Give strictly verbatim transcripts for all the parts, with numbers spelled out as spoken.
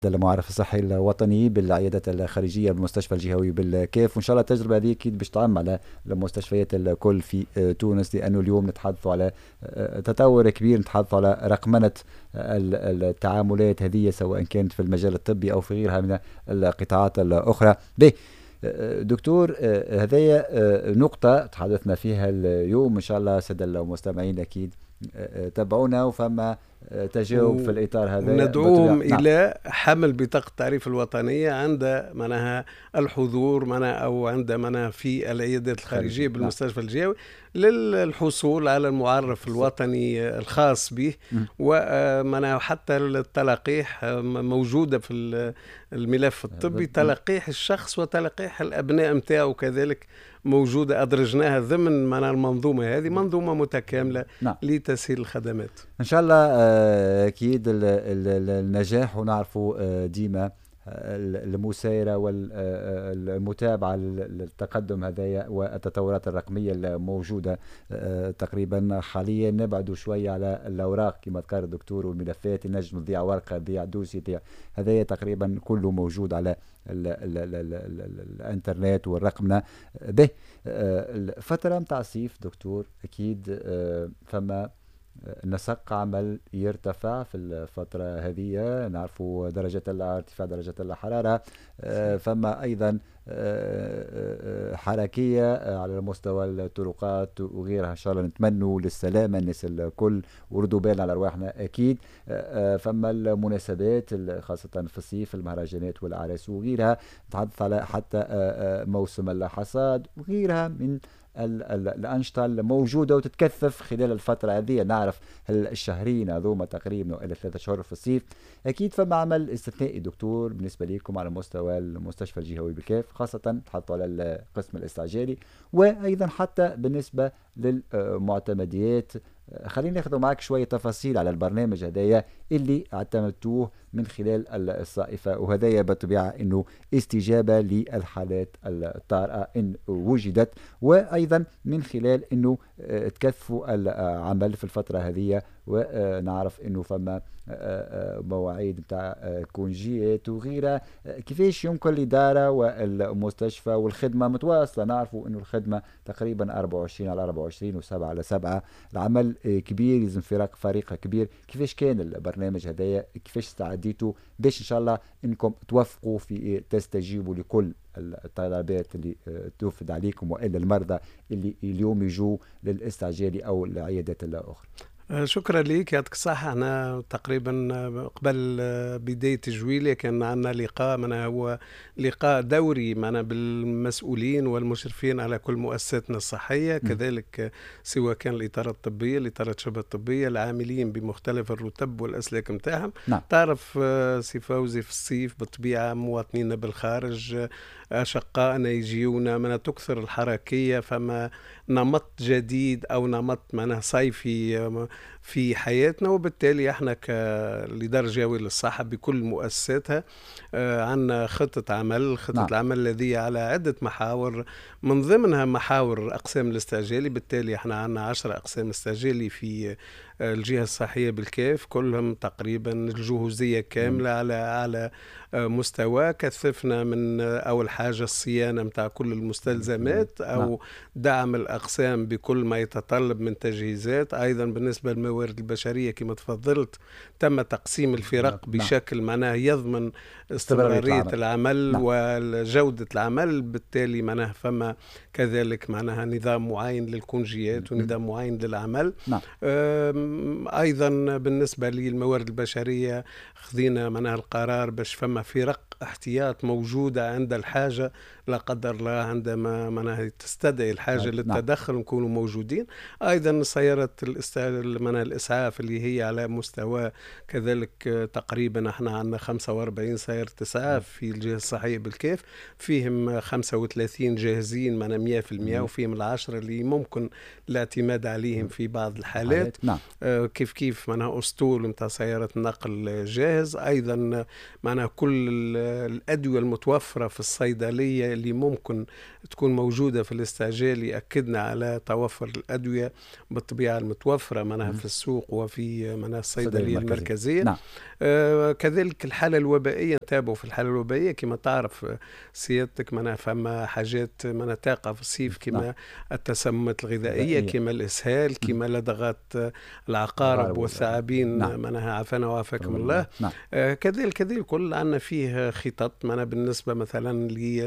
المعرف الصحي الوطني بالعيادات الخارجية بالمستشفى الجهوي بالكيف، وإن شاء الله التجربة هذه أكيد باش تعم على المستشفيات الكل في تونس، لأنه اليوم نتحدثوا على تطور كبير، نتحدثوا على رقمنة التعاملات هذه سواء كانت في المجال الطبي أو في غيرها من القطاعات الأخرى. به دكتور، هذه نقطة تحدثنا فيها اليوم، إن شاء الله سادة المستمعين أكيد تابعونا وفما تجاوب في الإطار هذا، وندعوهم نعم. إلى حمل بطاقة التعريف الوطنية عند منها الحضور منها أو عند منها في العيادات الخارجية بالمستشفى نعم. الجهوي للحصول على المعرف الوطني الخاص به، ومنها حتى التلقيح موجودة في الملف الطبي، تلقيح الشخص وتلقيح الأبناء متاعه كذلك موجودة، أدرجناها ضمن من المنظومة هذه، منظومة متكاملة نعم. لتسهيل الخدمات إن شاء الله. أكيد النجاح، ونعرفوا ديما المسايرة والمتابعة للتقدم هذايا والتطورات الرقمية الموجودة تقريبا حاليا. نبعدوا شوية على الأوراق كما ذكر الدكتور والملفات، نجم تضيع ورقة تضيع دوسي تضيع، هذايا تقريبا كله موجود على ال ال ال ال ال الانترنت والرقمنة. به فترة متاع صيف دكتور، أكيد فما نسق عمل يرتفع في الفترة هذه، نعرفوا درجة ارتفاع درجة الحرارة، فما أيضا حركية على مستوى الطرقات وغيرها. إن شاء الله نتمنوا للسلامة الناس الكل وردوا بالنا على أرواحنا أكيد. فما المناسبات خاصة في الصيف، المهرجانات والأعراس وغيرها، نتحدث على حتى موسم الحصاد وغيرها من الأنشطة الموجودة وتتكثف خلال الفترة هذه. نعرف الشهرين هذوما تقريبا إلى ثلاثة شهور في الصيف، أكيد فما عمل استثنائي دكتور بالنسبة لكم على مستوى المستشفى الجهوي بالكيف، خاصة تحطوا على القسم الاستعجالي، وأيضا حتى بالنسبة للمعتمديات. خلينا ناخذ معك شوية تفاصيل على البرنامج هدايا اللي اعتمدتوه من خلال الصائفة، وهدايا بالطبيعة انه استجابة للحالات الطارئة ان وجدت، وايضا من خلال انه تكثفوا العمل في الفترة هذه، ونعرف انه فما مواعيد بتاع كونجيات وغيرها. كيفاش يمكن الإدارة والمستشفى والخدمة متواصلة؟ نعرفوا انه الخدمة تقريبا أربعة وعشرين على أربعة وعشرين وسبعة على سبعة، العمل كبير، يلزم فريق فريق كبير. كيفاش كان البرنامج هذايا؟ كيفاش استعديتوا باش ان شاء الله انكم توفقوا في تستجيبوا لكل الطلبات اللي توفد عليكم والا المرضى اللي اليوم يجوا للاستعجالي او العيادات الاخرى؟ شكرا لك، يعطيك الصحة. احنا تقريبا قبل بداية جويلية كان عندنا لقاء، معنا هو لقاء دوري معنا بالمسؤولين والمشرفين على كل مؤسساتنا الصحية، م. كذلك سواء كان الإطارات الطبية، الإطارات الشبه الطبية، العاملين بمختلف الرتب والأسلاك متاعهم. نعم. تعرف سي فوزي، في الصيف بالطبيعة مواطنين بالخارج، أشقائنا يجيونا، من تكثر الحركية، فما نمط جديد أو نمط معناه صيفي في حياتنا، وبالتالي احنا كالإدارة الجهوية للصحة بكل مؤسساتها عندنا خطة عمل خطة نعم. العمل الذي على عدة محاور، من ضمنها محاور أقسام الاستعجالي. بالتالي احنا عندنا عشر أقسام استعجالي في الجهة الصحية بالكيف، كلهم تقريبا الجهوزية كاملة م. على على مستوى. كثفنا من أول حاجة الصيانة متاع كل المستلزمات أو نعم. دعم الأقسام بكل ما يتطلب من تجهيزات. أيضا بالنسبة للموارد البشرية كما تفضلت، تم تقسيم الفرق نعم. بشكل معناه يضمن استمرارية العمل نعم. وجودة العمل. بالتالي معناه فما كذلك معناها نظام معين للكونجيات ونظام معين للعمل نعم. أيضا بالنسبة للموارد البشرية خذينا معناها القرار باش فما فرق احتياط موجودة عند الحاجة، لا قدر الله عندما معناها تستدعي الحاجة نعم. للتدخل نكونوا موجودين. أيضا سيارة الإسعاف اللي هي على مستوى كذلك تقريبا احنا عندنا خمسة وأربعين سيارة إسعاف في الجهة الصحية بالكيف، فيهم خمسة وثلاثين جاهزين معنا مية في المية، وفيهم العشرة اللي ممكن الاعتماد عليهم في بعض الحالات نعم. آه كيف كيف معناها أسطول متاع سيارة نقل جاهز. أيضا معناها كل الأدوية المتوفرة في الصيدلية اللي ممكن تكون موجودة في الاستعجال، يأكدنا على توفر الأدوية بالطبيعة المتوفرة معناها في السوق وفي معناها الصيدلية المركزية. نعم. آه كذلك الحالة الوبائية، نتابعوا في الحالة الوبائية كما تعرف سيادتك، منا فما حاجات منا تقع في الصيف كما التسممات الغذائية، كما الإسهال، كما لدغات العقارب والثعابين، معناها عافانا وعافاكم الله. آه كذلك كذلك كل عندنا فيه خطط معناها بالنسبة مثلا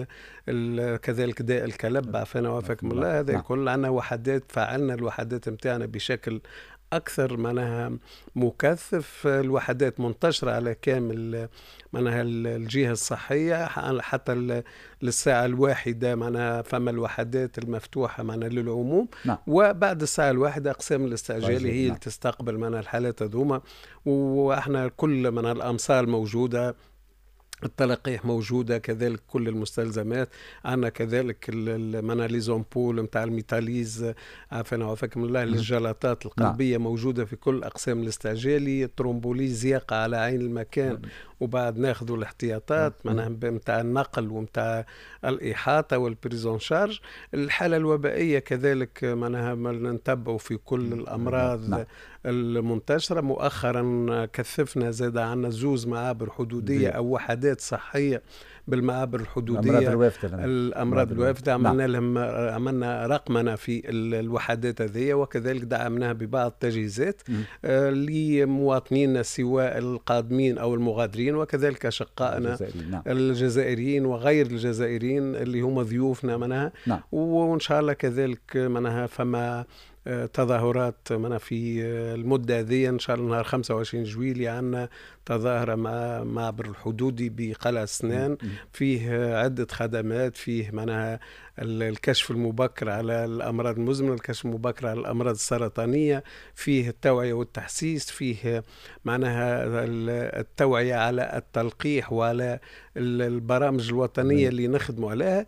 ل كذلك داء الكلب، عافانا وعافاكم الله. هذا الكل عندنا وحدات، فعلنا الوحدات متاعنا بشكل أكثر معناها مكثف. الوحدات منتشرة على كامل معناها الجهة الصحية، حتى للساعة الواحدة معناها فما الوحدات المفتوحة معناها للعموم. نعم. وبعد الساعة الواحدة أقسام الاستعجالي هي اللي تستقبل معناها الحالات هذوما، وإحنا كل معناها الأمصار موجودة، التلقيح موجودة، كذلك كل المستلزمات عندنا، كذلك معناها لي زومبول نتاع الميتاليز عافانا وعافاكم الله، للجلطات القلبية موجودة في كل أقسام الاستعجالي، الترومبوليز يقع على عين المكان وبعد ناخذوا الاحتياطات معناها نتاع النقل ومتاع الإحاطة والبريزون شارج. الحالة الوبائية كذلك معناها نتبعوا في كل الأمراض نعم. المنتشرة. مؤخرا كثفنا زاد عنا زوز معابر حدودية أو وحدات صحية بالمعابر الحدودية، الأمراض الوافدة، عملنا لهم عملنا رقمنا في الوحدات هذه، وكذلك دعمناها ببعض التجهيزات آه لمواطنينا سواء القادمين أو المغادرين، وكذلك أشقائنا الجزائريين, نعم. الجزائريين وغير الجزائريين اللي هم ضيوفنا منها. نعم. وإن شاء الله كذلك منها فما تظاهرات منا في المدة هذه إن شاء الله نهار خمسة وعشرين جويلية عندنا تظاهرة مع معبر الحدودي بقلعة سنان، فيه عدة خدمات، فيه معناها الكشف المبكر على الأمراض المزمنة، الكشف المبكر على الأمراض السرطانية، فيه التوعية والتحسيس، فيه معناها التوعية على التلقيح وعلى البرامج الوطنية اللي نخدموا عليها،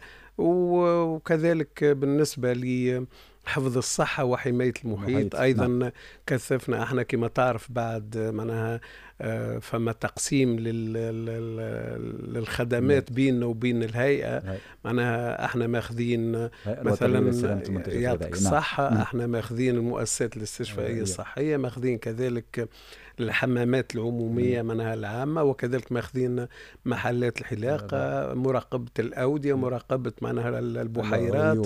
وكذلك بالنسبة لي حفظ الصحة وحماية المحيط محيط. أيضا نعم. كثفنا احنا كما تعرف بعد معناها فما تقسيم للخدمات بيننا وبين الهيئة، معناها احنا ماخذين مثلا يعطيك الصحة، نعم. احنا ماخذين المؤسسات الاستشفائية الصحية، ماخذين كذلك الحمامات العمومية منها العامة، وكذلك ماخذين محلات الحلاقة، مراقبة الأودية، مراقبة معناها البحيرات،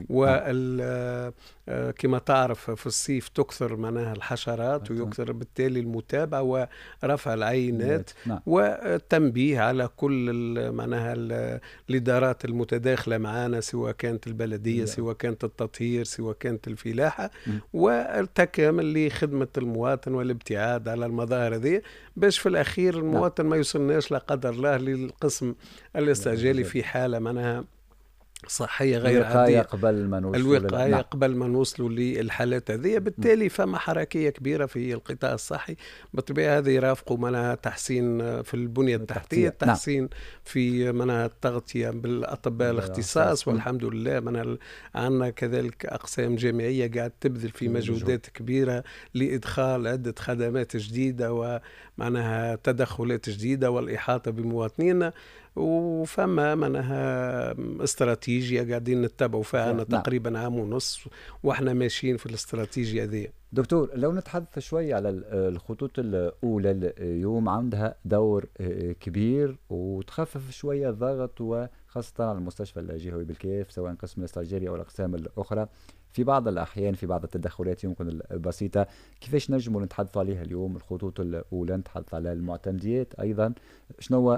وال كما تعرف في الصيف تكثر معناها الحشرات ويكثر بالتالي المتابعة ورفع العينات والتنبيه على كل معناها الإدارات المتداخلة معنا، سواء كانت البلدية سواء كانت التطهير سواء كانت الفلاحة، والتكامل لخدمة المواطن والابتعاد على المظاهر هذه، باش في الأخير المواطن ما يوصلناش لا قدر الله للقسم الاستعجالي في حالة معناها صحية غير عادية. قبل ما نوصلوا الوقاية نعم. قبل ما نوصلوا للحالات هذه، بالتالي فما حركية كبيرة في القطاع الصحي، بالطبيعة هذا يرافقوا منها تحسين في البنية التحتية، تحسين نعم. في منها التغطية بالأطباء الاختصاص، والحمد لله منها عندنا كذلك أقسام جامعية قاعد تبذل في مجهودات كبيرة لإدخال عدة خدمات جديدة ومعناها تدخلات جديدة والإحاطة بمواطنينا، وفما منها استراتيجية قاعدين نتبعوا فيها نعم. تقريبا عام ونص واحنا ماشيين في الاستراتيجية ذي. دكتور، لو نتحدث شوي على الخطوط الأولى، اليوم عندها دور كبير وتخفف شوية الضغط، وخاصة على المستشفى الجهوي بالكيف سواء قسم الاستعجالي أو الأقسام الأخرى. في بعض الأحيان في بعض التدخلات يمكن البسيطة، كيفاش نجموا نتحدث عليها اليوم؟ الخطوط الأولى نتحدث على المعتمديات، أيضا شنو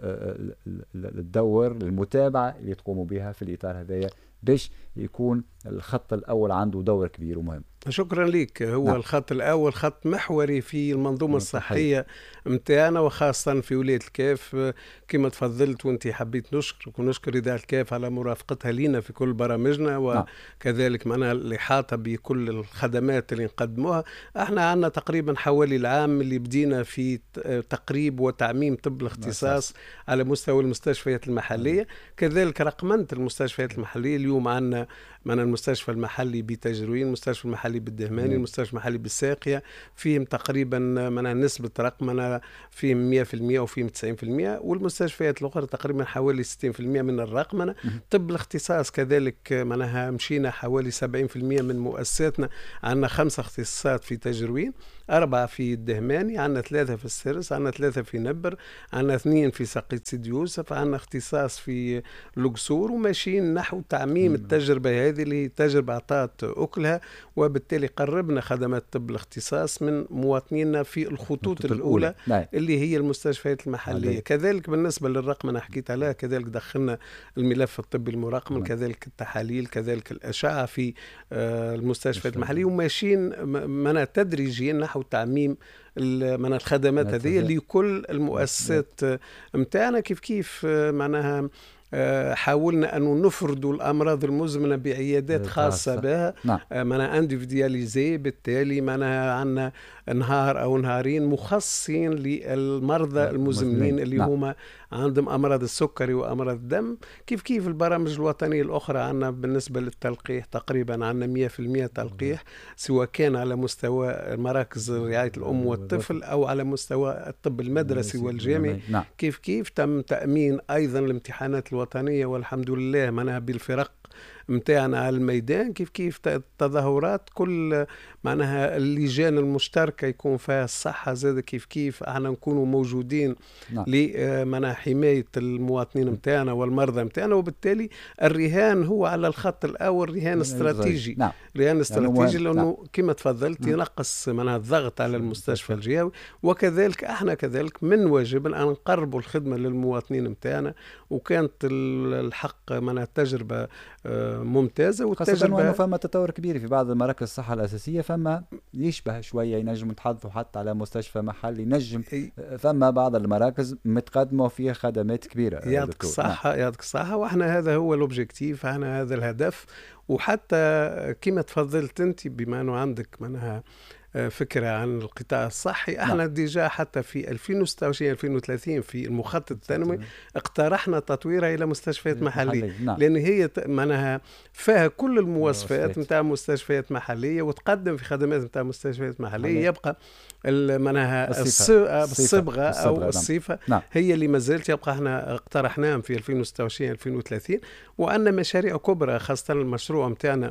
الدور المتابعة اللي تقوموا بها في الإطار هذايا باش يكون الخط الأول عنده دور كبير ومهم؟ شكرا لك. هو نعم. الخط الأول خط محوري في المنظومة الصحية متاعنا، وخاصة في ولاية الكاف كما تفضلت وانت حبيت نشكرك ونشكر إذاعة الكاف على مرافقتها لنا في كل برامجنا، وكذلك معنا الإحاطة بكل الخدمات اللي نقدموها. احنا عندنا تقريبا حوالي العام اللي بدينا في تقريب وتعميم طب الاختصاص على مستوى المستشفيات المحلية، كذلك رقمنة المستشفيات المحلية. اليوم عندنا من المستشفى المحلي بتجروين، المستشفى المحلي بالدهماني، المستشفى المحلي بالساقية، فيهم تقريبا من نسبة رقمنا فيهم مئة بالمئة وفيهم تسعين بالمئة، والمستشفيات الأخرى تقريبا حوالي ستين بالمئة من الرقمنة. طب الاختصاص كذلك منها مشينا حوالي سبعين بالمئة من مؤسساتنا، عندنا خمسة اختصاصات في تجروين، أربعة في الدهماني، عندنا ثلاثة في السرس، عندنا ثلاثة في نبر، عندنا اثنين في سقيت سيدي يوسف، عندنا اختصاص في القصور، وماشيين نحو تعميم التجربة هذه اللي تجربة أعطت أكلها، وبالتالي قربنا خدمات الطب الاختصاص من مواطنينا في الخطوط الأولى, الأولى اللي هي المستشفيات المحلية. علي. كذلك بالنسبة للرقم أنا حكيت عليها، كذلك دخلنا الملف الطبي المراقم، كذلك التحاليل، كذلك الأشعة في المستشفيات المحلية، وماشيين من تدريجيا نحو تعميم من الخدمات هذه لكل المؤسسات متاعنا. كيف كيف معناها حاولنا أن نفرد الأمراض المزمنة بعيادات خاصة بها، نعم. معناها انديفيدياليزي، بالتالي معناها عندنا نهار أو نهارين مخصصين للمرضى المزمنين اللي نعم. هما عندهم أمراض السكري وأمراض الدم. كيف كيف البرامج الوطنية الأخرى عندنا بالنسبة للتلقيح تقريبا عندنا مية في المية تلقيح، سواء كان على مستوى مراكز رعاية الأم والطفل أو على مستوى الطب المدرسي والجامعي. نعم. كيف كيف تم تأمين أيضا الامتحانات الوطنية والحمد لله معناها بالفرق متاعنا على الميدان. كيف كيف التظاهرات كل معناها اللجان المشتركة يكون فيها الصحة زاد، كيف كيف احنا نكونوا موجودين نعم. لمعناها حماية المواطنين متاعنا والمرضى متاعنا، وبالتالي الرهان هو على الخط الأول رهان استراتيجي. نعم. رهان استراتيجي لأنه نعم. كما تفضلت ينقص معناها الضغط على المستشفى الجهوي، وكذلك احنا كذلك من واجبنا أن نقربوا الخدمة للمواطنين متاعنا، وكانت الحق معناها التجربة ممتازة. والتجربة خاصة فما تطور كبير في بعض مراكز الصحة الأساسية، فما يشبه شوية ينجم نتحدثوا حتى على مستشفى محلي نجم، فما بعض المراكز متقدمة وفيها خدمات كبيرة. يعطيك الصحة يعطيك الصحة، وإحنا هذا هو الأوبجيكتيف، احنا هذا الهدف. وحتى كما تفضلت أنت بما أنه عندك منها فكرة عن القطاع الصحي، احنا نعم. ديجا حتى في ألفين وستة وعشرين ألفين وثلاثين في المخطط التنموي اقترحنا تطويرها إلى مستشفيات محلية، نعم. لأن هي معناها فيها كل المواصفات نتاع مستشفيات محلية، وتقدم في خدمات نتاع مستشفيات محلية. محلية. يبقى معناها الصبغة, الصبغة أو نعم. الصفة نعم. هي اللي ما زالت يبقى احنا اقترحناها في ألفين وستة وعشرين ألفين وثلاثين، وأن مشاريع كبرى خاصة المشروع متاعنا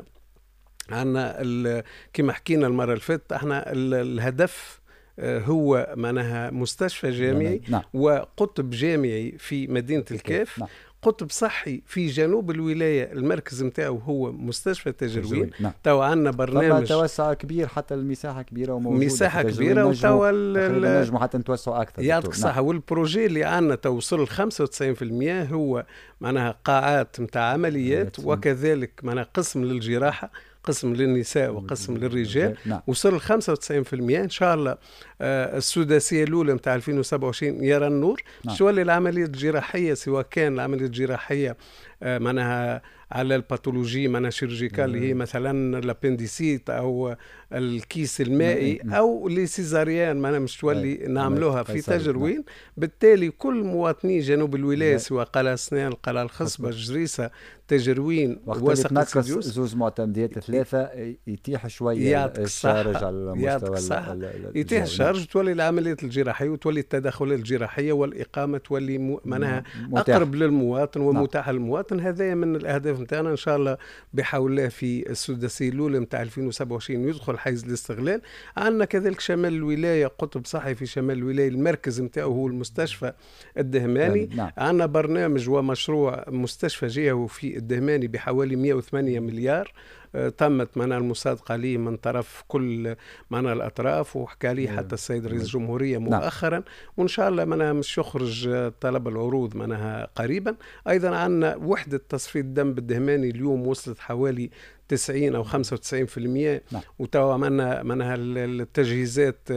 عنا كما حكينا المرة اللي فاتت، احنا الهدف هو معناها مستشفى جامعي نعم. وقطب جامعي في مدينة الكاف نعم. قطب صحي في جنوب الولاية المركز متاعه هو مستشفى تجروين. نعم. تو عندنا برنامج توسع كبير، حتى المساحة كبيرة وموجودة، مساحة كبيرة، وتوا نجموا حتى نتوسعوا أكثر. يعطيك الصحة. نعم. والبروجي اللي عندنا توصل ل خمسة وتسعين بالمئة هو معناها قاعات متاع عمليات، وكذلك معناها قسم للجراحة، قسم للنساء وقسم للرجال. نعم. وصل خمسة وتسعين بالمئة إن شاء الله. آه السداسية الأولى متاع ألفين وسبعة وعشرين يرى النور. نعم. شو اللي العملية الجراحية، سواء كان العملية الجراحية آه معناها على الباثولوجي معناها شيرجيكال اللي هي مثلا الابنديسيت او الكيس المائي او لي سيزاريان معناها مش تولي نعملوها في تجروين. بالتالي كل مواطني جنوب الولاية سواء قلعة سنان، القلعة الخصبة، جريسة، تجروين، وسق سيديوس، زوز معتمديات ثلاثة يتيح شوية الشارج على المستوى، يتيح الشارج، تولي العمليات الجراحية وتولي التدخلات الجراحية والإقامة تولي معناها أقرب للمواطن ومتاح للمواطن. هذا من الأهداف نتاعنا إن شاء الله بحول الله. في السداسية الأولى نتاع ألفين وسبعة وعشرين يدخل حيز الاستغلال. عندنا كذلك شمال الولاية قطب صحي في شمال الولاية، المركز نتاعه هو المستشفى الدهماني. نعم. عندنا برنامج ومشروع مستشفى جهوي في الدهماني بحوالي مئة وثمانية مليار، تمت معنا المصادقة لي من طرف كل معنا الأطراف، وحكى لي حتى السيد رئيس الجمهورية مؤخرا. وإن شاء الله معنا مش يخرج طلب العروض معناها قريبا. أيضا عندنا وحدة تصفية الدم بالدهماني اليوم وصلت حوالي تسعين أو خمسة وتسعين بالمئة. نعم. وتوا عملنا معناها التجهيزات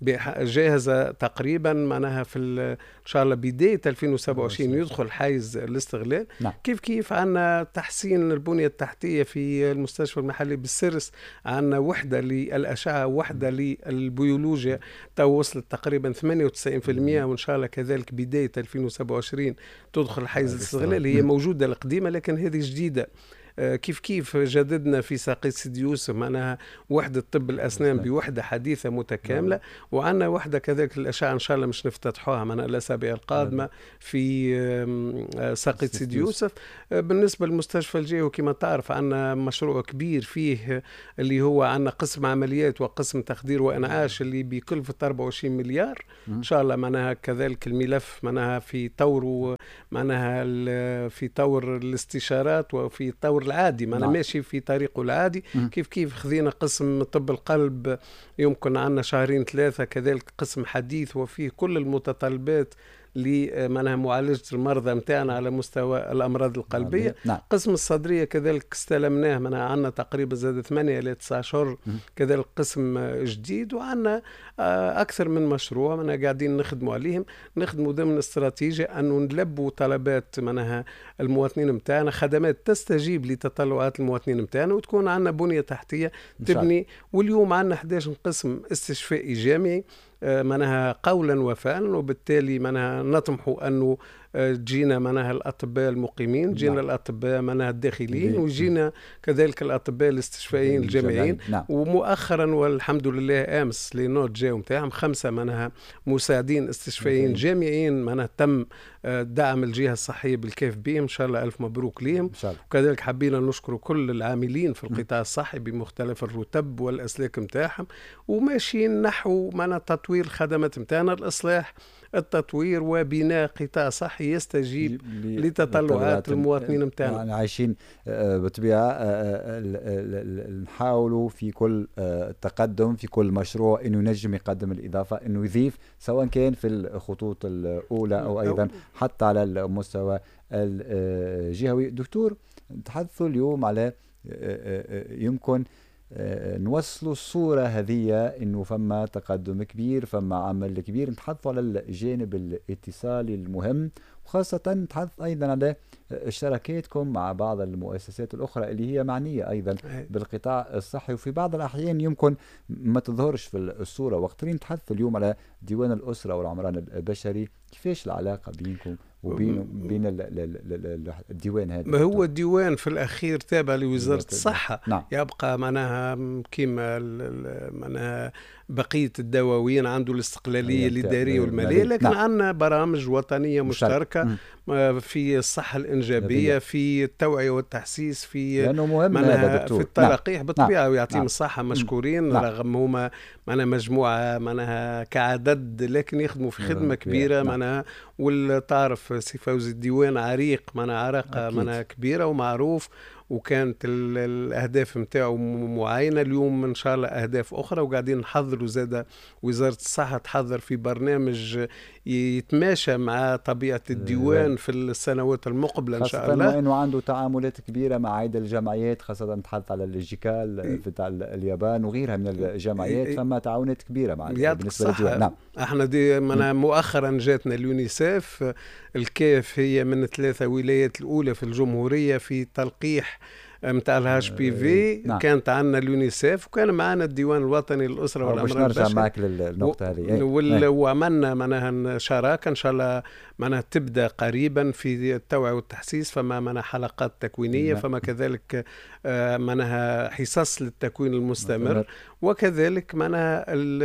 جاهزة تقريبا معناها في إن شاء الله بداية ألفين وسبعة وعشرين يدخل حيز الاستغلال. نعم. كيف كيف عندنا تحسين البنية التحتية في المستشفى المحلي بالسرس، عندنا وحدة للأشعة، وحدة للبيولوجيا تو وصلت تقريبا ثمانية وتسعين بالمئة، وإن شاء الله كذلك بداية ألفين وسبعة وعشرين تدخل حيز الاستغلال. هي موجودة القديمة لكن هذه جديدة كيف كيف جددنا في ساقي سيدي يوسف معناها وحدة طب الأسنان بوحدة حديثة متكاملة، وعندنا وحدة كذلك الأشعة إن شاء الله مش نفتتحوها من الأسابيع القادمة في ساقي سيدي يوسف. بالنسبة للمستشفى الجوي كما تعرف عندنا مشروع كبير فيه اللي هو عندنا قسم عمليات وقسم تخدير وإنعاش اللي بكلفة أربعة وعشرين مليار إن شاء الله. معناها كذلك الملف معناها في طور معناها في طور الاستشارات وفي طور العادي معناها نعم. ماشي في طريقه العادي. م. كيف كيف خذينا قسم طب القلب يمكن عنا شهرين ثلاثة، كذلك قسم حديث وفيه كل المتطلبات لمعناها معالجة المرضى متاعنا على مستوى الأمراض القلبية. نعم. قسم الصدرية كذلك استلمناه معناها عنا تقريبا زاد ثمانية إلى تسعة شهور كذلك قسم جديد، وعنا أكثر من مشروع معناها قاعدين نخدموا عليهم، نخدموا ضمن استراتيجية أنه نلبوا طلبات معناها المواطنين متاعنا، خدمات تستجيب لتطلعات المواطنين متاعنا، وتكون عنا بنية تحتية تبني. واليوم عنا أحد عشر قسم استشفائي جامعي منها قولا وفعلا، وبالتالي منها نطمح أنه جينا منها الأطباء المقيمين، جينا نعم. الأطباء منها الداخليين، وجينا كذلك الأطباء الاستشفائيين الجامعيين. نعم. ومؤخرا والحمد لله أمس لنوت جاو متاعهم خمسة منها مساعدين استشفائيين جامعيين منها تم دعم الجهة الصحية بالكيف بهم إن شاء الله، ألف مبروك لهم. وكذلك حبينا نشكر كل العاملين في القطاع الصحي بمختلف الرتب والأسلاك متاعهم، وماشيين نحو منها تطوير الخدمات متاعنا، الإصلاح التطوير وبناء قطاع صحي يستجيب لتطلعات المواطنين متاعنا. يعني عايشين بطبيعة نحاولوا في كل تقدم في كل مشروع انه ينجم يقدم الإضافة، انه يضيف سواء كان في الخطوط الأولى أو أيضا حتى على المستوى الجهوي. دكتور، نتحدثوا اليوم على يمكن نوصلوا الصورة هذه انه فما تقدم كبير، فما عمل كبير. نتحدثوا على الجانب الاتصالي المهم، وخاصة نتحدث ايضا على شراكاتكم مع بعض المؤسسات الاخرى اللي هي معنية ايضا بالقطاع الصحي، وفي بعض الاحيان يمكن ما تظهرش في الصورة. وقت اللي نتحدث اليوم على ديوان الاسرة والعمران البشري، كيفاش العلاقة بينكم وبين بين الديوان هذا؟ ما هو الديوان في الأخير تابع لوزارة الصحة. نعم. يبقى معناها كيما معناها بقية الدواوين عنده الاستقلالية الإدارية والمالية، لكن نعم. عندنا برامج وطنية مشتركة في الصحة الإنجابية، في التوعية والتحسيس، في في التلقيح نعم. بالطبيعة نعم. ويعطيهم نعم. الصحة مشكورين نعم. رغم هما معنا مجموعة معناها كعدد لكن يخدموا في خدمة كبيرة نعم. معناها. والتعرف سي فوزي الديوان عريق معناها عراقة معناها كبيرة ومعروف، وكانت الأهداف متاعه معينة. اليوم إن شاء الله أهداف أخرى، وقاعدين نحضروا زادة وزارة الصحة تحضر في برنامج يتماشى مع طبيعة الديوان في السنوات المقبلة إن شاء الله، خاصة أنه عنده تعاملات كبيرة مع عدة الجمعيات، خاصة نتحدث على الجيكال في اليابان وغيرها من الجمعيات، فما تعاونات كبيرة مع بالنسبة للديوان. نعم. احنا دي من مؤخرا جاتنا اليونيسيف. الكيف هي من الثلاثة ولايات الأولى في الجمهورية في تلقيح متاع الهاش بي في. نعم. كانت عندنا اليونيسيف وكان معنا الديوان الوطني للأسرة والأمراض البشرية. نرجع معك للنقطة هذه. وال... وعملنا معناها شراكة إن شاء الله معناها تبدأ قريبا في التوعية والتحسيس. فما معناها حلقات تكوينية، فما كذلك معناها حصص للتكوين المستمر، وكذلك معناها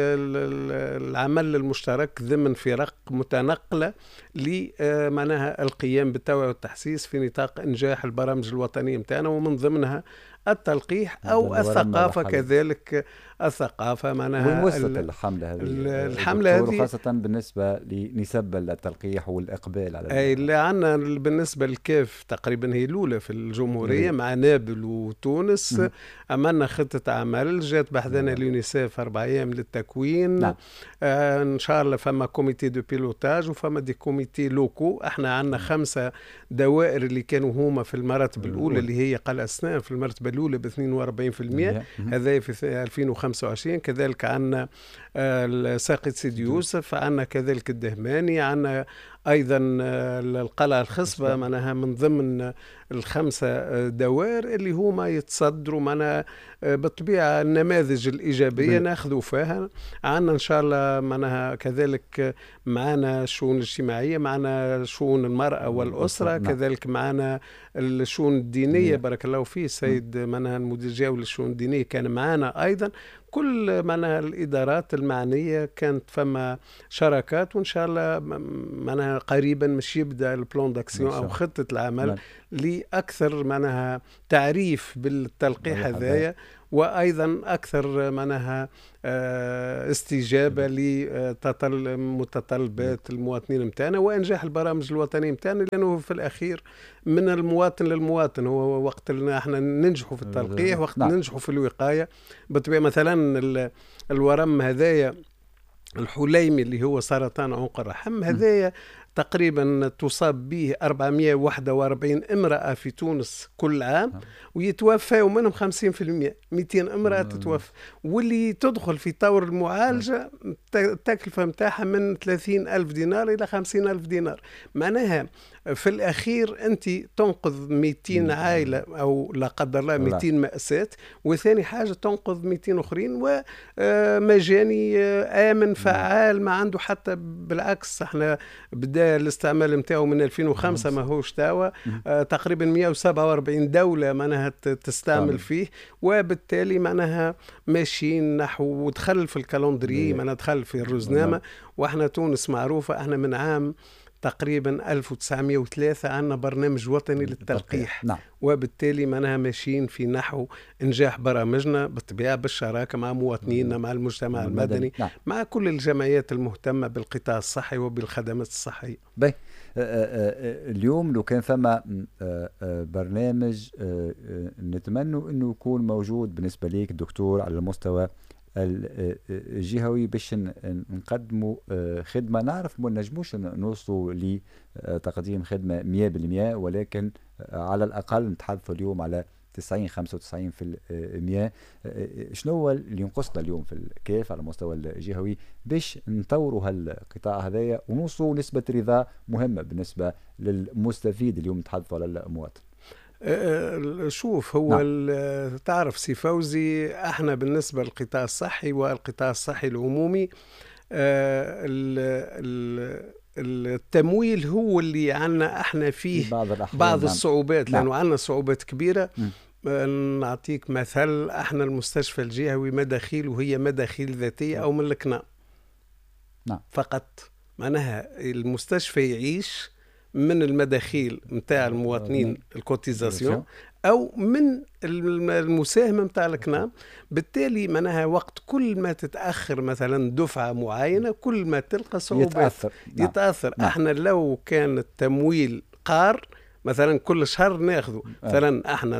العمل المشترك ضمن فرق متنقلة لمعناها القيام بالتوعية والتحسيس في نطاق إنجاح البرامج الوطنية متاعنا، ومن ضمنها التلقيح أو الثقافة. كذلك الثقافة معناها وين وصلت الحملة هذه؟ الحملة هذه خاصة بالنسبة لنسب التلقيح والإقبال على أي اللي عنا بالنسبة للكيف تقريبا هي الأولى في الجمهورية مع نابل وتونس. م. عملنا خطة عمل جات بحثنا اليونيسيف أربع أيام للتكوين. نعم. آه إن شاء الله فما كوميتي دو بيلوتاج وفما دي كوميتي لوكو. احنا عنا خمسة دوائر اللي كانوا هما في المراتب الأولى اللي هي قل أسنان في المرتبة الأولى ب اثنين وأربعين بالمئة، هذا في ألفين وخمسة وعشرين. كذلك عنا ساقي سيدي يوسف، عنا كذلك الدهماني، عنا أيضا القلعة الخصبة معناها من ضمن الخمسة دوائر اللي هما يتصدروا معنا بالطبيعة النماذج الإيجابية ناخذوا فيها. عنا إن شاء الله معناها كذلك معنا الشؤون الاجتماعية، معنا شؤون المرأة والأسرة، كذلك معنا الشؤون الدينية بارك الله فيه السيد معناها المدير الجوي للشؤون الدينية كان معنا أيضا. كل معناها الإدارات المعنية كانت فما شراكات، وإن شاء الله معناها قريبا مش يبدأ البلان داكسيون أو خطة العمل لأكثر معناها تعريف بالتلقيح هذايا، وأيضا أكثر معناها استجابة لمتطلبات المواطنين متاعنا وإنجاح البرامج الوطنية متاعنا، لأنه في الأخير من المواطن للمواطن. هو وقت اللي احنا ننجحوا في التلقيح، وقت نعم. ننجحوا في الوقاية بالطبيعة. مثلا الورم هذايا الحليمي اللي هو سرطان عنق الرحم هذايا تقريبا تصاب به أربعمائة وواحد وأربعين امرأة في تونس كل عام، ويتوفى منهم خمسين بالمئة، مئتين امرأة تتوفى. واللي تدخل في طور المعالجة التكلفة متاعها من ثلاثين ألف دينار إلى خمسين ألف دينار. معناها في الأخير أنت تنقذ مئتين عائلة أو لا قدر الله مئتين مأساة، وثاني حاجة تنقذ مئتين أخرين، ومجاني آمن فعال ما عنده حتى بالعكس. احنا بدأ الاستعمال متاعه من ألفين وخمسة ما هوش تاوى آه تقريبا مئة وسبعة وأربعين دولة معناها تستعمل فيه، وبالتالي معناها ماشيين نحو ودخل في الكالندري معناها دخل في الرزنامة. واحنا تونس معروفة احنا من عام تقريبا ألف وتسعمائة وثلاثة عندنا برنامج وطني للتلقيح، نعم. وبالتالي معناها ماشيين في نحو إنجاح برامجنا بالطبيعة بالشراكة مع مواطنينا، مع المجتمع المدني، نعم. مع كل الجمعيات المهتمة بالقطاع الصحي وبالخدمات الصحية. بي. اليوم لو كان ثم برنامج نتمنى أنه يكون موجود بالنسبة ليك دكتور على المستوى الجهوي باش نقدموا خدمة، نعرف ما نجموش نوصلوا لتقديم خدمة مئة بالمئة، ولكن على الأقل نتحدثوا اليوم على تسعين خمسة وتسعين بالمئة. شنو هو اللي ينقصنا اليوم في الكيف على المستوى الجهوي باش نطوروا هالقطاع هذايا ونوصلوا نسبة رضا مهمة بالنسبة للمستفيد اليوم نتحدثوا على المواطن؟ شوف هو نعم. تعرف سي فوزي احنا بالنسبة للقطاع الصحي والقطاع الصحي العمومي التمويل هو اللي عنا احنا فيه بعض, بعض الصعوبات، نعم. لأنه عنا صعوبات كبيرة. م. نعطيك مثل، احنا المستشفى الجهوي مداخيل وهي مداخيل ذاتية او من الكنام، نعم. فقط معناها المستشفى يعيش من المداخيل متاع المواطنين الكوتيزاسيون أو من المساهمة متاع الكنام. بالتالي معناها وقت كل ما تتأخر مثلا دفعة معينة كل ما تلقى صعوبات يتأثر, نعم. يتأثر. نعم. احنا لو كان التمويل قار مثلا كل شهر ناخذه مثلا، احنا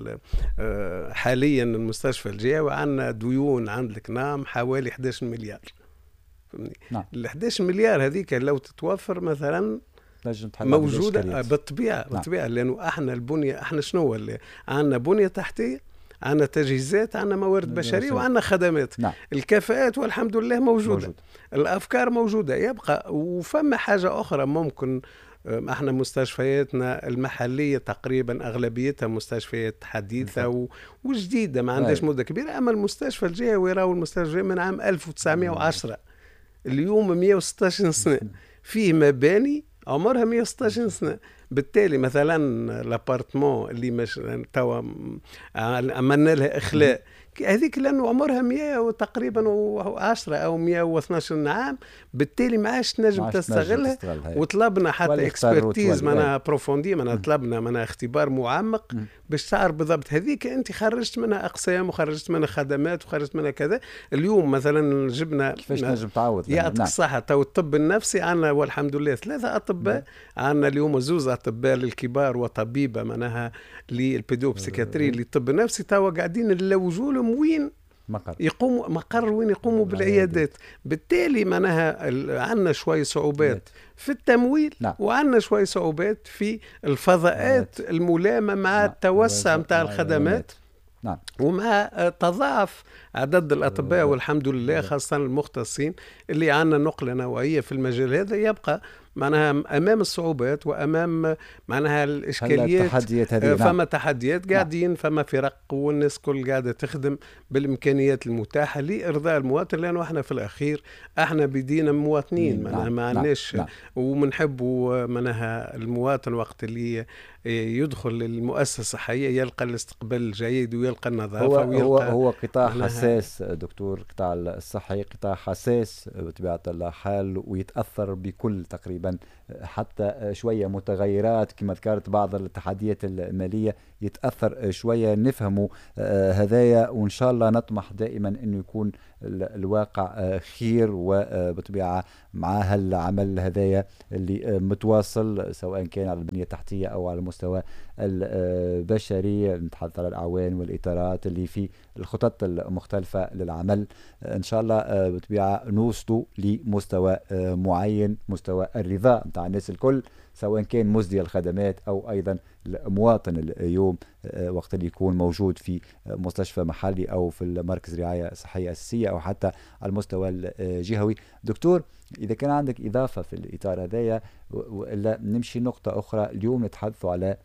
حاليا المستشفى الجهوي عندنا ديون عند الكنام حوالي إحدى عشر مليار. نعم. ال إحدى عشر مليار هذيك لو تتوفر مثلا موجودة بالطبيعة بالطبيعة، لأنه احنا البنية احنا شنو اللي عندنا؟ بنية تحتية، عندنا تجهيزات، عندنا موارد بشرية، وعندنا خدمات. نعم. الكفاءات والحمد لله موجودة. موجود. الأفكار موجودة. يبقى وفما حاجة أخرى ممكن، احنا مستشفياتنا المحلية تقريبا أغلبيتها مستشفيات حديثة وجديدة ما عندهاش مدة كبيرة. أما المستشفى الجهوي راهو المستشفى من عام ألف وتسعمائة وعشرة اليوم مئة وستة عشر سنة، فيه مباني عمرها مئة وستة عشر سنة. بالتالي مثلا الابارتمون اللي مش توا عملنا لها اخلاء هذيك لانه عمرها مئة وتقريبا وعشرة او مئة واثني عشر عام، بالتالي ما عادش تنجم تستغلها. وطلبنا حتى اكسبرتيز معناها بروفوندي، معناها طلبنا معناها اختبار معمق م. باش تعرف بالضبط هذيك انت خرجت منها اقسام وخرجت منها خدمات وخرجت منها كذا. اليوم مثلا جبنا كيفاش نجم تعوض؟ يعطيك الصحه. تو الطب النفسي عندنا والحمد لله ثلاثه اطباء، عندنا اليوم زوز اطباء للكبار وطبيبه معناها للبيدوبسيكاتري للطب النفسي، تو قاعدين نلوجوا لهم وين مقر يقوموا مقر وين يقوموا بالعيادات. بالتالي معناها عندنا شوي صعوبات في التمويل، نعم. وعندنا شوي صعوبات في الفضاءات الملامة مع التوسع متاع الخدمات، نعم. ومع تضاعف عدد الأطباء والحمد لله خاصة المختصين اللي عندنا نقلة نوعية في المجال هذا. يبقى معناها أمام الصعوبات وأمام معناها الإشكاليات. التحديات هذه فما نعم. تحديات قاعدين، فما فرق والناس كل قاعدة تخدم بالإمكانيات المتاحة لإرضاء المواطن، لأنه احنا في الأخير احنا بدينا مواطنين معناها نعم. ما نعم. عندناش نعم. ومنحبوا معناها المواطن وقت اللي يدخل المؤسسة الصحية يلقى الاستقبال الجيد ويلقى النظافة هو ويلقى هو هو قطاع معناها حساس دكتور، قطاع الصحي قطاع حساس بطبيعة الحال، ويتأثر بكل تقريبا حتى شوية متغيرات كما ذكرت بعض التحديات المالية يتأثر شوية. نفهموا هذايا وإن شاء الله نطمح دائما أنه يكون الواقع خير، وبطبيعة مع هالعمل هذايا اللي متواصل سواء كان على البنية التحتية أو على المستوى البشري، نتحدث على الأعوان والإطارات اللي في الخطط المختلفة للعمل. إن شاء الله بطبيعة نوصلوا لمستوى معين، مستوى الرضا متاع الناس الكل سواء كان مزدي الخدمات أو أيضا المواطن اليوم وقت اللي يكون موجود في مستشفى محلي أو في المركز رعاية صحية أساسية أو حتى على المستوى الجهوي. دكتور، إذا كان عندك إضافة في الإطار هذايا وإلا نمشي نقطة أخرى. اليوم نتحدث على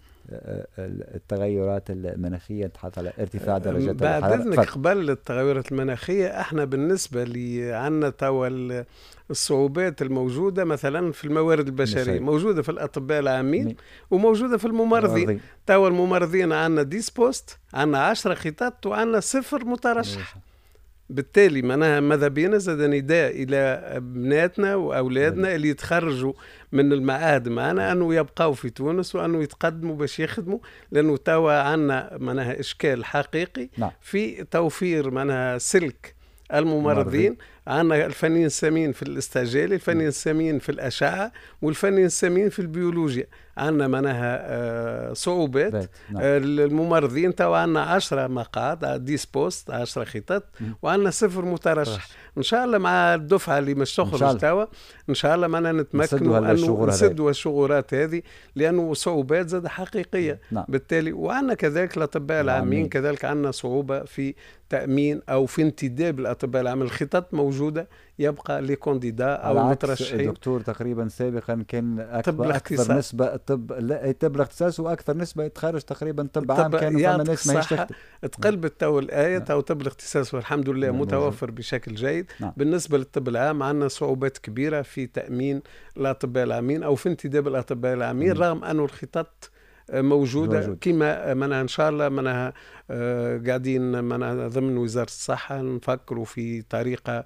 التغيرات المناخية، نتحدث على ارتفاع درجات الحرارة. بعد إذنك قبل التغيرات المناخية احنا بالنسبة لي عنا توا الصعوبات الموجودة مثلا في الموارد البشرية مشي. موجودة في الأطباء العامين مي. وموجودة في الممرضين. توا الممرضين عنا ديسبوست، عنا عشرة خطط وعنا صفر مترشح. بالتالي معناها ماذا بينا زاد نداء إلى أبناتنا وأولادنا مي. اللي يتخرجوا من المعاهد معنا أنه يبقوا في تونس وأنه يتقدموا باش يخدموا، لأنه توا عنا معناها إشكال حقيقي نعم. في توفير معناها سلك الممرضين. عندنا الفنيين السامين في الاستعجالي، الفنيين السامين في الأشعة، والفنيين السامين في البيولوجيا. عندنا معناها صعوبات. نعم. الممرضين توا عندنا عشرة مقاعد ديس بوست، عشرة خطط، وعندنا صفر مترشح. إن شاء الله مع الدفعة اللي مش تخرج توا إن شاء الله معنا نتمكنوا أنه نسدوا الشغورات هذه، لأنه صعوبات زاد حقيقية. نعم. بالتالي وعندنا كذلك الأطباء العامين كذلك عندنا صعوبة في تأمين أو في انتداب الأطباء العامين. الخطط موجودة يبقى لكونديدا أو المترشحين. دكتور تقريبا سابقا كان أكبر أكثر نسبة طب لا طب الاختصاص وأكثر نسبة يتخرج تقريبا طب عام، كانوا فما ناس ما يشتغل. تقلبت تو الآية أو طب الاختصاص والحمد لله متوفر بشكل جيد. نعم. بالنسبة للطب العام عندنا صعوبات كبيرة في تأمين الأطباء العامين أو في انتداب الأطباء العامين رغم أنه الخطط موجودة موجود. كما منها إن شاء الله منها آه قاعدين منها ضمن وزارة الصحة نفكروا في طريقة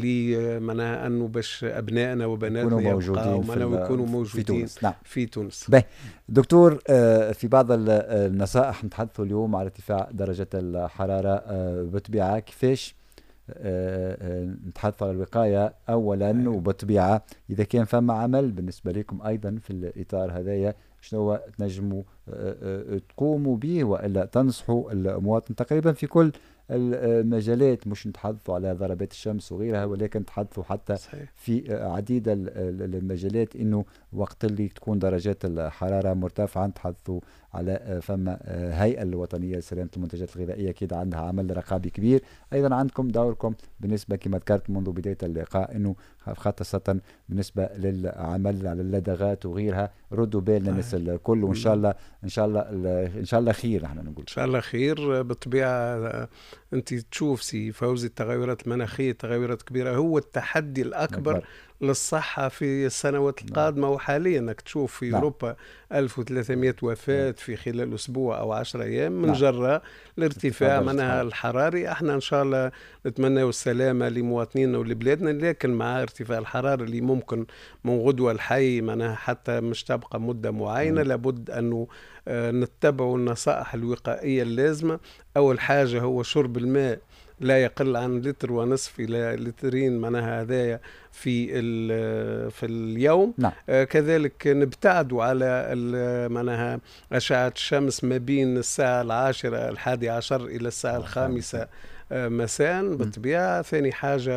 لمنها أنه باش أبنائنا وبناتنا يبقوا ويكونوا موجودين في تونس. نعم. في تونس. دكتور، آه في بعض النصائح نتحدثوا اليوم على ارتفاع درجة الحرارة آه بطبيعة كيفاش آه نتحدث على الوقاية أولا أيوة. وبطبيعة إذا كان فما عمل بالنسبة لكم أيضا في الإطار هذايا شنو تنجموا تقوموا به وإلا تنصحوا المواطن تقريبا في كل المجالات، مش نتحدثوا على ضربات الشمس وغيرها ولكن نتحدثوا حتى صحيح. في عديد المجالات انه وقت اللي تكون درجات الحرارة مرتفعة نتحدثوا على فما هيئة الوطنية لسلامة المنتجات الغذائية كده عندها عمل رقابي كبير. ايضا عندكم دوركم بالنسبة كما ذكرت منذ بداية اللقاء انه خاصة بالنسبة للعمل على اللدغات وغيرها ردوا بالنا الناس الكل، وان شاء الله ان شاء الله ان شاء الله خير. احنا نقول ان شاء الله خير. بالطبيعة انت تشوف سي فوزي التغيرات المناخية تغيرات كبيرة هو التحدي الأكبر أكبر. للصحة في السنوات القادمة. وحاليا انك تشوف في نعم. أوروبا ألف وثلاثمائة وفاة في خلال أسبوع أو عشرة أيام من نعم. جراء الارتفاع منها الحراري. احنا إن شاء الله نتمنى السلامة لمواطنينا ولبلادنا، لكن مع ارتفاع الحرارة اللي ممكن من غدوة الحي منها حتى مش تبقى مدة معينة نعم. لابد أنه نتبع النصائح الوقائية اللازمة. أول حاجة هو شرب الماء لا يقل عن لتر ونصف إلى لترين معناها هدايا في في اليوم. نعم. آه كذلك نبتعدوا على معناها أشعة الشمس ما بين الساعة العاشرة الحادي عشر إلى الساعة الخامسة مساء بالطبيعة. ثاني حاجة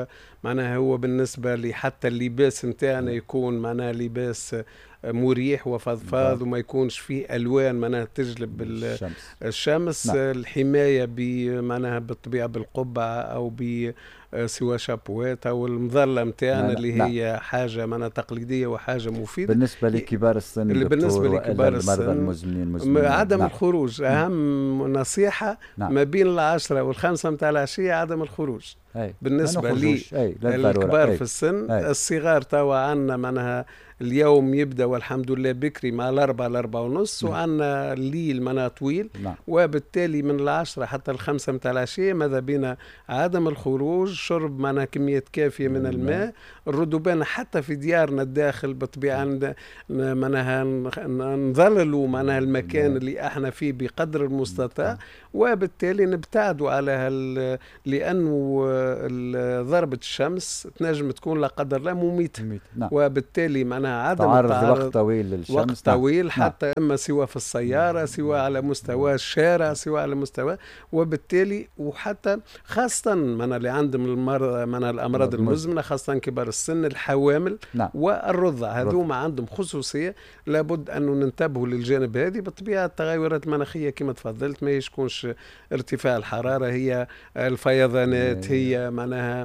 معناها هو بالنسبة لي حتى اللباس متاعنا يكون معناها لباس مريح وفضفاض وما يكونش فيه ألوان معناها تجلب الشمس, الشمس. نعم. الحماية معناها بالطبيعة بالقبعة أو ب سواء شابوات او المظله متاعنا اللي نعم. هي حاجه معناها تقليديه وحاجه مفيده. بالنسبه لكبار السن اللي بالنسبه لكبار السن المزمنين المزمنين عدم نعم. الخروج اهم نصيحه نعم. ما بين العشرة والخمسة متاع العشيه عدم الخروج. أي. بالنسبه لي الكبار في السن. أي. الصغار توا عندنا معناها اليوم يبدا والحمد لله بكري مع الأربعة الأربعة ونص وعندنا الليل معناها طويل. نعم. وبالتالي من العشرة حتى الخمسة متاع العشية ماذا بينا عدم الخروج، شرب معناها كمية كافية من الماء، الرطوبة حتى في ديارنا الداخل بالطبيعة معناها نظللوا معناها المكان اللي احنا فيه بقدر المستطاع، وبالتالي نبتعدوا على هال لأنه ضربة الشمس تنجم تكون لا قدر الله مميتة. نعم. وبالتالي معناها عدم تعرض وقت طويل للشمس، وقت طويل حتى نعم. إما سواء في السيارة سواء على مستوى الشارع سواء على مستوى، وبالتالي وحتى خاصة من اللي عندهم المرض من الأمراض المزمنة خاصة كبار السن الحوامل نعم. والرضع هذوما عندهم خصوصية لابد أنه ننتبهوا للجانب هذه. بالطبيعة التغيرات المناخية كما تفضلت ما يشكونش ارتفاع الحرارة، هي الفيضانات، هي معناها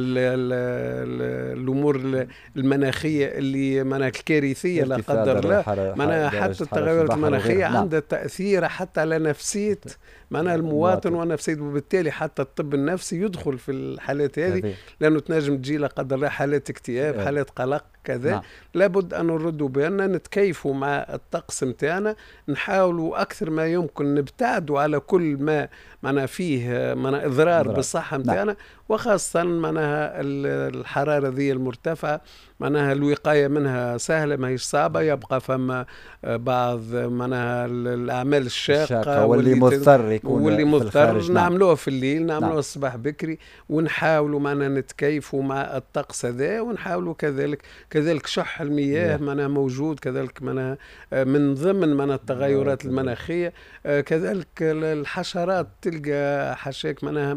الأمور المناخية اللي معناها الكارثية لا قدر الله، معناها حتى التغيرات المناخية عندها تأثير حتى على نفسية معناها المواطن ونفسيته، وبالتالي حتى الطب النفسي يدخل في الحالات هذه لأنه تنجم تجي لا قدر الله حالات اكتئاب حالات قلق كذا. نعم. لابد أن نردوا بالنا نتكيفوا مع الطقس متاعنا، نحاولوا أكثر ما يمكن نبتعدوا على كل ما معناها فيه معناها إضرار بالصحة متاعنا. نعم. وخاصة معناها الحرارة ذي المرتفعة معناها الوقاية منها سهلة ما هيش صعبة، يبقى فما بعض معناها الأعمال الشاقة واللي مضطر يكون واللي مضطر نعم. نعملوها في الليل نعملوها نعم. الصباح بكري، ونحاولوا معناها نتكيفوا مع الطقس هذا، ونحاولوا كذلك كذلك شح المياه معناها موجود كذلك معناها من ضمن معناها التغيرات المناخية. كذلك الحشرات تلقى حشاك معناها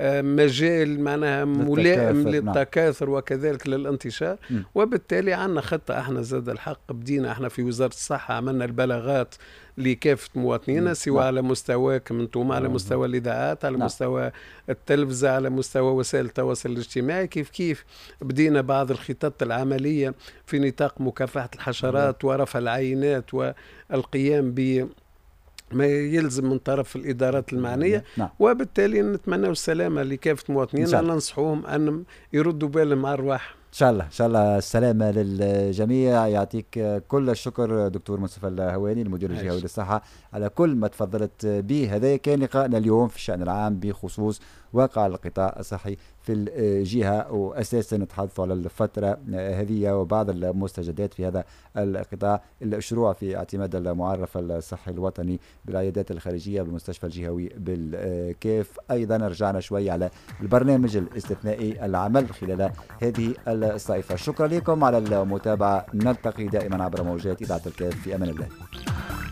مجال معناها ملائم للتكاثر وكذلك للانتشار. م. وبالتالي عندنا خطة احنا زاد الحق بدينا احنا في وزارة الصحة عملنا البلاغات لكافة مواطنينا سواء على مستواكم انتم على مستوى الإذاعات على مستوى التلفزة على مستوى وسائل التواصل الاجتماعي، كيف كيف بدينا بعض الخطط العملية في نطاق مكافحة الحشرات ورفع العينات والقيام ب ما يلزم من طرف الإدارات المعنية. نعم. وبالتالي نتمنى السلامة لكافة مواطنينا، ننصحوهم أن يردوا بالهم على الرواح. إن شاء الله إن شاء الله السلامة للجميع. يعطيك كل الشكر دكتور مصطفى الهواني المدير الجهوي للصحة على كل ما تفضلت به. هذا كان لقاءنا اليوم في الشأن العام بخصوص واقع القطاع الصحي في الجهة، وأساسا نتحدث على الفترة هذه وبعض المستجدات في هذا القطاع، الشروع في اعتماد المعرف الصحي الوطني بالعيادات الخارجية بالمستشفى الجهوي بالكاف. أيضا رجعنا شوي على البرنامج الاستثنائي العمل خلال هذه الصيفة. شكرا لكم على المتابعة، نلتقي دائما عبر موجات إذاعة الكاف، في أمان الله.